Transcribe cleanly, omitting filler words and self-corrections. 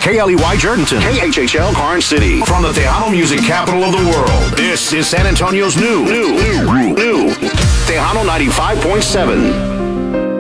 KLEY Jerdenton, KHHL Karn City. From the Tejano music capital of the world, this is San Antonio's new Tejano 95.7.